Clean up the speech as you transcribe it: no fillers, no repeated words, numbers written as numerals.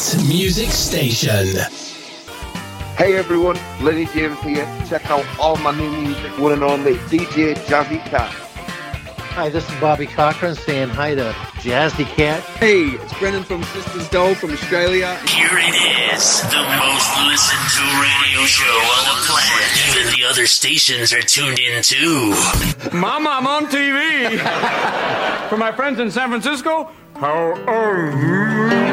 Dance Music Station. Hey everyone, Lenny James here. Check out all my new music, one and only DJ Jazzy Cat. Hi, this is Bobby Cochran saying hi to Jazzy Cat. Hey, it's Brendan from Sisters Doll from Australia. Here it is, the most listened to radio show on the planet. Even the other stations are tuned in too. Mama, I'm on TV. For my friends in San Francisco, how are you?